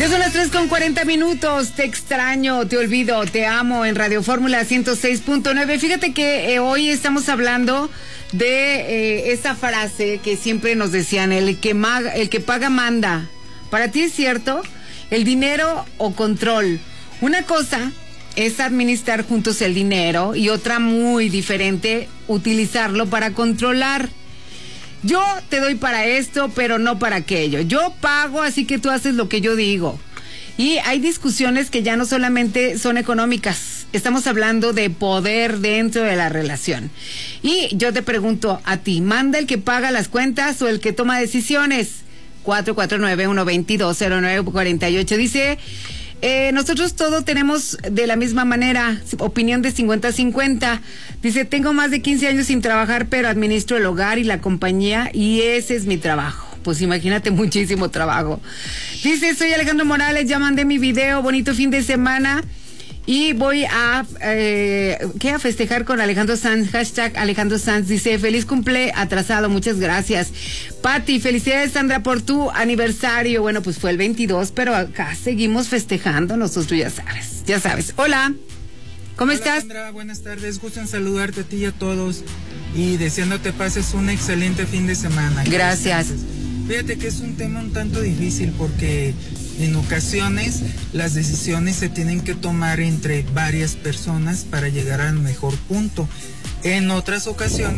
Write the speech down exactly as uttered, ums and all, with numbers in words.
Ya son las tres con cuarenta minutos. Te extraño, te olvido, te amo en Radio Fórmula ciento seis punto nueve. Fíjate que eh, hoy estamos hablando de eh, esa frase que siempre nos decían, el que, mag, el que paga manda. ¿Para ti es cierto? ¿El dinero o control? Una cosa es administrar juntos el dinero y otra muy diferente, utilizarlo para controlar. Yo te doy para esto, pero no para aquello. Yo pago, así que tú haces lo que yo digo. Y hay discusiones que ya no solamente son económicas. Estamos hablando de poder dentro de la relación. Y yo te pregunto a ti, ¿manda el que paga las cuentas o el que toma decisiones? cuatro cuatro nueve, uno dos dos, cero nueve cuatro ocho. Dice... Eh, nosotros todo tenemos de la misma manera, opinión de cincuenta cincuenta. Dice, tengo más de quince años sin trabajar, pero administro el hogar y la compañía y ese es mi trabajo. Pues imagínate, muchísimo trabajo. Dice, soy Alejandro Morales, ya mandé mi video, bonito fin de semana y voy a, eh, ¿qué? A festejar con Alejandro Sanz, hashtag Alejandro Sanz. Dice, feliz cumple atrasado, muchas gracias. Pati, felicidades Sandra por tu aniversario. Bueno, pues fue el veintidós, pero acá seguimos festejando nosotros, ya sabes, ya sabes. Hola, ¿cómo Hola, estás? Sandra, buenas tardes, gusto en saludarte a ti y a todos y deseándote pases un excelente fin de semana. Gracias. Fíjate que es un tema un tanto difícil porque en ocasiones las decisiones se tienen que tomar entre varias personas para llegar al mejor punto. En otras ocasiones